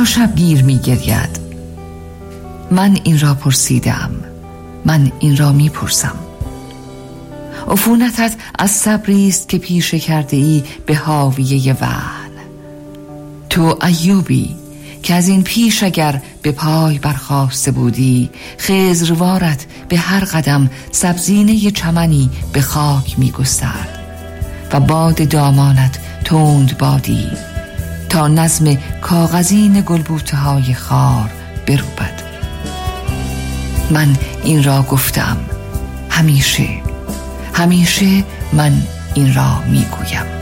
شبگیر می گرید. من این را پرسیدم، من این را می پرسم. عفونتت از صبری است که پیشه کرده ای به حاویه وهن. تو ایوبی که از این پیش اگر به پای برخاسته بودی، خضروارت به هر قدم سبزینه چمنی به خاک می گسترد و باد دامانت تند بادی تا نظم کاغذین گلبوته های خار بروبد. من این را گفتم، همیشه من این را می گویم.